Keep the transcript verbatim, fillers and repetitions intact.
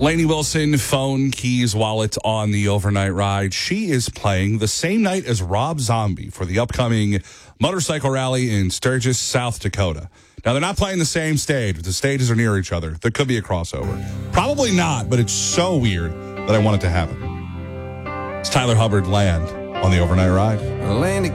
Lainey Wilson, phone, keys, wallet on the overnight ride. She is playing the same night as Rob Zombie for the upcoming motorcycle rally in Sturgis, South Dakota. Now, they're not playing the same stage, but the stages are near each other. There could be a crossover. Probably not, but it's so weird that I want it to happen. It's Tyler Hubbard Land on the overnight ride. Lainey